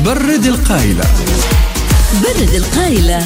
برد القايلة. برد القايلة.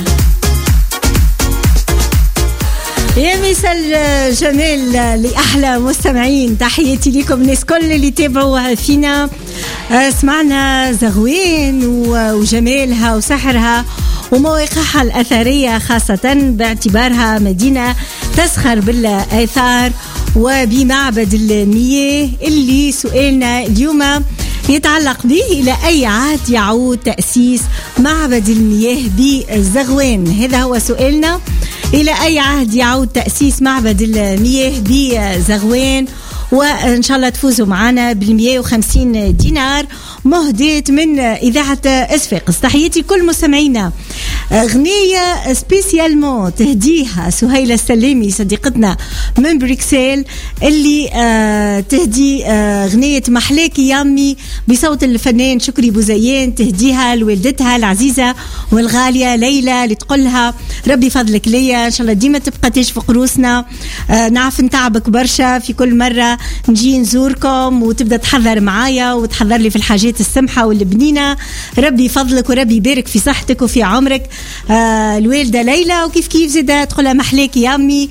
يا مساء جميل لأحلى مستمعين، تحياتي لكم الناس كل اللي تابعوا فينا. سمعنا زغوين وجمالها وسحرها ومواقعها الأثرية، خاصة باعتبارها مدينة تسخر بالآثار وبمعبد المياه اللي سؤالنا اليوم يتعلق به: إلى أي عهد يعود تأسيس معبد المياه بزغوين؟ هذا هو سؤالنا. إلى أي عهد يعود تأسيس معبد المياه بزغوين؟ وإن شاء الله تفوزوا معنا بال150 دينار مهداة من إذاعة إسفاقس. تحياتي كل مستمعينا. أغنية سبيسيالمون تهديها سهيلة السلامي صديقتنا من بريكسل، اللي تهدي أغنية محلاكي يامي بصوت الفنان شكري بوزيان، تهديها لوالدتها العزيزة والغالية ليلى، لتقولها ربي فضلك ليا، إن شاء الله ديما تبقى تشفق روسنا. نعرف نتعبك برشا في كل مرة نجي نزوركم وتبدأ تحضر معايا وتحضر لي في الحاجات السمحة والبنينة. ربي فضلك وربي يبارك في صحتك وفي عمرك. الوالدة ليلى، وكيف كيف زيدا تقولها محلاكي يا أمي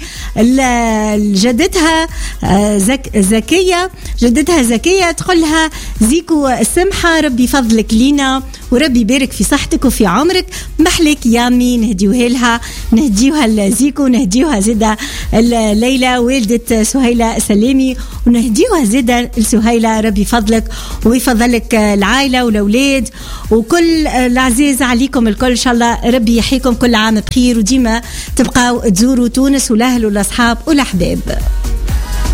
جدتها زكية، جدتها زكية تقولها زيكو السمحة ربي فضلك لينا وربي يبارك في صحتك وفي عمرك. محلاكي يا أمي نهديوها لها، نهديوها لزيكو، نهديوها زيدا ليلى والدة سهيلة سلامي، ونهديوها زيدا لسهيلة ربي فضلك ويفضلك العائلة والأولاد وكل العزيز عليكم الكل. إن شاء الله ربي يحييكم كل عام بخير، وديما تبقاو تزوروا تونس والأهل والأصحاب والأحباب.